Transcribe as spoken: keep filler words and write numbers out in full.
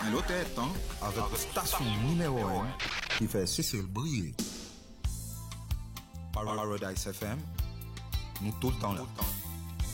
Un autre temps avec la station numéro un qui fait Cécile briller. Paradise F M, nous tout le temps là.